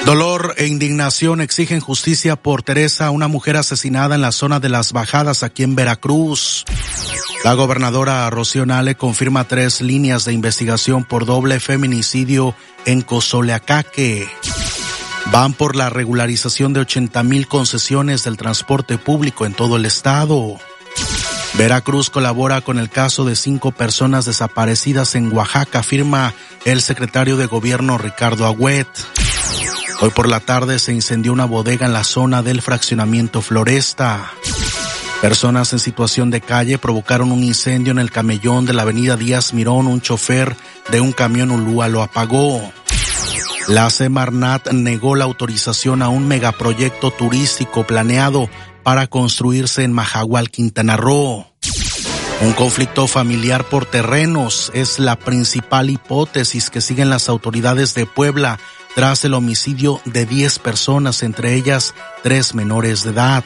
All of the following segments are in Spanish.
Dolor e indignación exigen justicia por Teresa, una mujer asesinada en la zona de Las Bajadas, aquí en Veracruz. La gobernadora Rocío Nale confirma 3 líneas de investigación por doble feminicidio en Cozoleacaque. Van por la regularización de 80,000 concesiones del transporte público en todo el estado. Veracruz colabora con el caso de 5 personas desaparecidas en Oaxaca, afirma el secretario de Gobierno Ricardo Agüet. Hoy por la tarde se incendió una bodega en la zona del fraccionamiento Floresta. Personas en situación de calle provocaron un incendio en el camellón de la avenida Díaz Mirón. Un chofer de un camión Ulúa lo apagó. La Semarnat negó la autorización a un megaproyecto turístico planeado para construirse en Majahual, Quintana Roo. Un conflicto familiar por terrenos es la principal hipótesis que siguen las autoridades de Puebla tras el homicidio de 10 personas, entre ellas 3 menores de edad.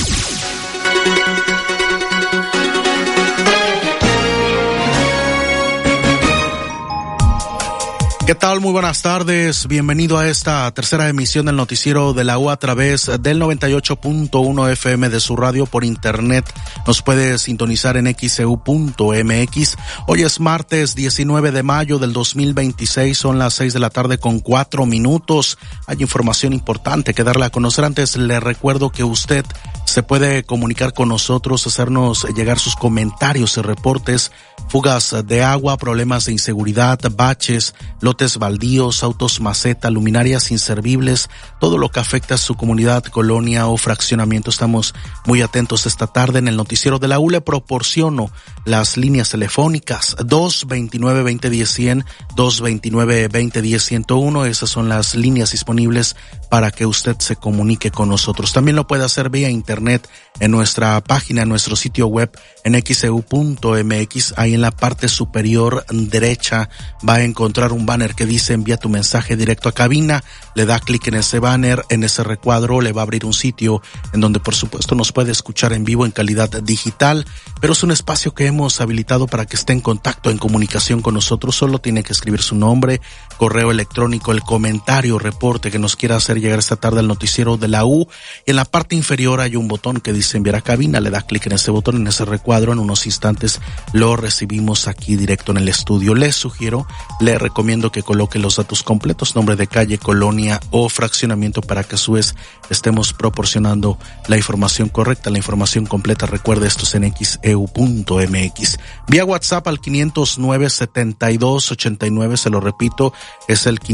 ¿Qué tal? Muy buenas tardes. Bienvenido a esta tercera emisión del noticiero de la U a través del 98.1 FM de su radio por internet. Nos puede sintonizar en xeu.mx. Hoy es martes 19 de mayo del 2026. Son las 6 de la tarde con 4 minutos. Hay información importante que darle a conocer. Antes le recuerdo que usted se puede comunicar con nosotros, hacernos llegar sus comentarios y reportes. Fugas de agua, problemas de inseguridad, baches, lotes baldíos, autos maceta, luminarias inservibles, todo lo que afecta a su comunidad, colonia o fraccionamiento. Estamos muy atentos esta tarde. En el noticiero de la U le proporciono las líneas telefónicas 229-2010-100, 229-2010-101. Esas son las líneas disponibles para que usted se comunique con nosotros. También lo puede hacer vía internet en nuestra página, en nuestro sitio web en xeu.mx. Ahí en la parte superior derecha va a encontrar un banner que dice envía tu mensaje directo a cabina. Le da clic en ese banner, en ese recuadro le va a abrir un sitio en donde por supuesto nos puede escuchar en vivo en calidad digital, pero es un espacio que hemos habilitado para que esté en contacto, en comunicación con nosotros. Solo tiene que escribir su nombre, correo electrónico, el comentario, reporte que nos quiera hacer llegar esta tarde al noticiero de la U. Y en la parte inferior hay un botón que dice enviar a cabina. Le da clic en ese botón, en ese recuadro. En unos instantes lo recibimos aquí directo en el estudio. Le recomiendo que coloque los datos completos, nombre de calle, colonia o fraccionamiento, para que a su vez estemos proporcionando la información correcta, la información completa. Recuerde, esto es en xeu.mx. Vía WhatsApp al 509-7289, se lo repito, es el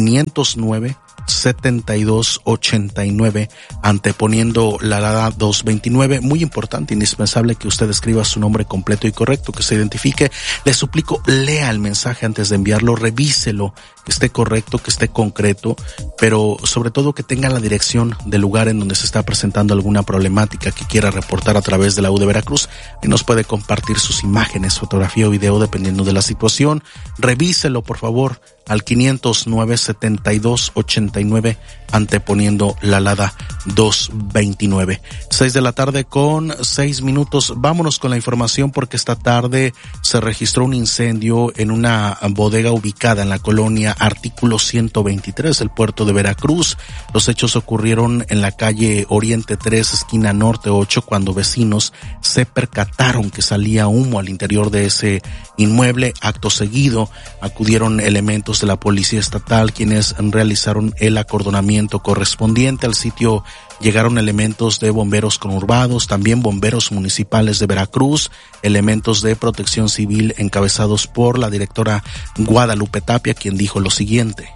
509-7289, anteponiendo la alada 229. Muy importante, indispensable que usted escriba su nombre completo y correcto, que se identifique. Le suplico, lea el mensaje antes de enviarlo, revíselo, que esté correcto, que esté concreto, pero sobre todo que tenga la dirección del lugar en donde se está presentando alguna problemática que quiera reportar a través de la U de Veracruz. Y nos puede compartir sus imágenes, fotografía o video dependiendo de la situación. Revíselo, por favor, al 509-7289, anteponiendo la alada 229. 6 de la tarde con 6 minutos. Vámonos con la información, porque esta tarde se registró un incendio en una bodega ubicada en la colonia Artículo 123 del puerto de Veracruz. Los hechos ocurrieron en la calle Oriente 3, esquina Norte 8, cuando vecinos se percataron que salía humo al interior de ese inmueble. Acto seguido acudieron elementos de la policía estatal, quienes realizaron el acordonamiento correspondiente. Al sitio llegaron elementos de bomberos conurbados, también bomberos municipales de Veracruz, elementos de protección civil encabezados por la directora Guadalupe Tapia, quien dijo lo siguiente.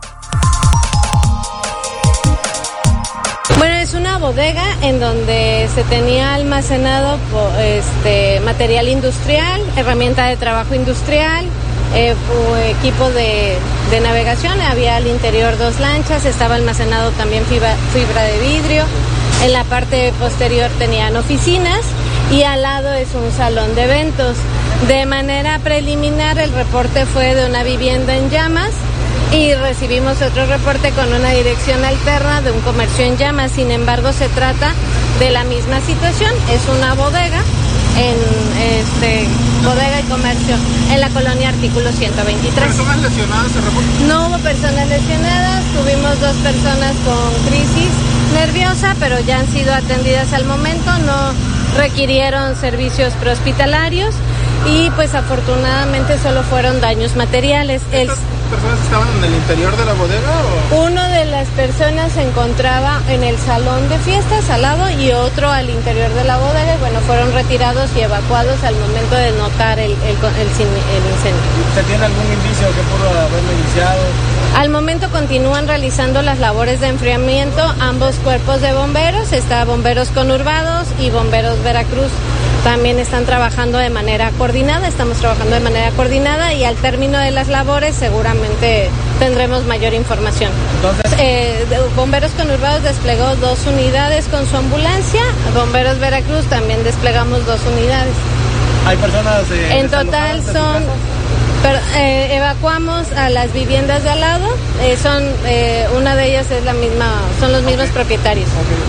Bueno, es una bodega en donde se tenía almacenado material industrial, herramienta de trabajo industrial, equipo de navegación. Había al interior 2 lanchas, estaba almacenado también fibra de vidrio. En la parte posterior tenían oficinas y al lado es un salón de eventos. De manera preliminar, el reporte fue de una vivienda en llamas y recibimos otro reporte con una dirección alterna de un comercio en llamas. Sin embargo, se trata de la misma situación. Es una bodega bodega y comercio en la colonia Artículo 123. ¿Personas lesionadas se reportan? No hubo personas lesionadas, tuvimos 2 personas con crisis nerviosa, pero ya han sido atendidas al momento, no requirieron servicios prehospitalarios y pues afortunadamente solo fueron daños materiales. ¿Estas personas estaban en el interior de la bodega o...? Uno de las personas se encontraba en el salón de fiestas al lado y otro al interior de la bodega y bueno, fueron retirados y evacuados al momento de notar el incendio. ¿Usted tiene algún indicio que pudo haberlo iniciado? Al momento continúan realizando las labores de enfriamiento ambos cuerpos de bomberos, está Bomberos Conurbados y Bomberos Veracruz. También están trabajando de manera coordinada, estamos trabajando de manera coordinada y al término de las labores seguramente tendremos mayor información. Entonces, Bomberos Conurbados desplegó 2 unidades con su ambulancia, Bomberos Veracruz también desplegamos 2 unidades. ¿Hay personas en total son... evacuamos a las viviendas de al lado, una de ellas es la misma, son los mismos propietarios.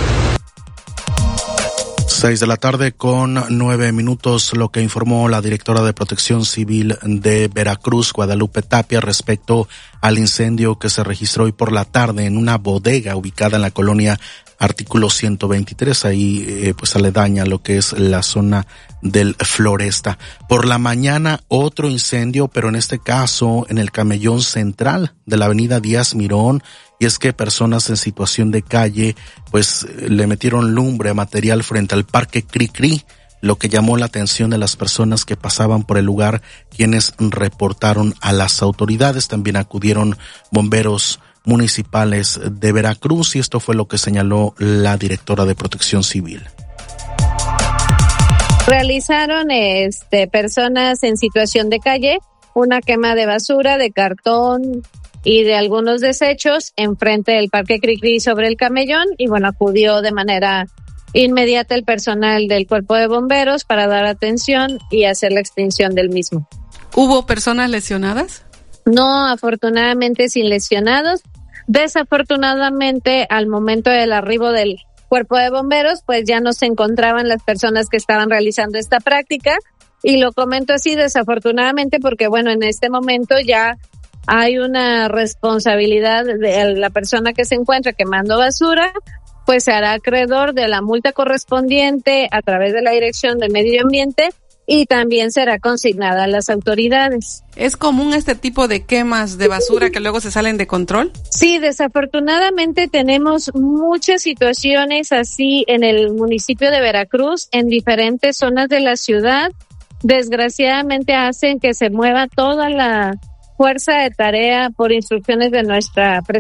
6 de la tarde con 9 minutos, lo que informó la directora de Protección Civil de Veracruz, Guadalupe Tapia, respecto al incendio que se registró hoy por la tarde en una bodega ubicada en la colonia Artículo 123, ahí pues aledaña a lo que es la zona del Floresta. Por la mañana otro incendio, pero en este caso en el camellón central de la avenida Díaz Mirón, y es que personas en situación de calle pues le metieron lumbre a material frente al Parque Cricri, lo que llamó la atención de las personas que pasaban por el lugar, quienes reportaron a las autoridades. También acudieron bomberos municipales de Veracruz y esto fue lo que señaló la directora de Protección Civil. Realizaron personas en situación de calle una quema de basura, de cartón y de algunos desechos enfrente del Parque Cricri sobre el camellón y bueno, acudió de manera inmediata el personal del Cuerpo de Bomberos para dar atención y hacer la extinción del mismo. ¿Hubo personas lesionadas? No, afortunadamente sin lesionados. Desafortunadamente, al momento del arribo del Cuerpo de Bomberos, pues ya no se encontraban las personas que estaban realizando esta práctica. Y lo comento así desafortunadamente porque, bueno, en este momento ya hay una responsabilidad de la persona que se encuentra quemando basura, pues se hará acreedor de la multa correspondiente a través de la Dirección de Medio Ambiente y también será consignada a las autoridades. ¿Es común este tipo de quemas de basura que luego se salen de control? Sí, desafortunadamente tenemos muchas situaciones así en el municipio de Veracruz, en diferentes zonas de la ciudad. Desgraciadamente hacen que se mueva toda la fuerza de tarea por instrucciones de nuestra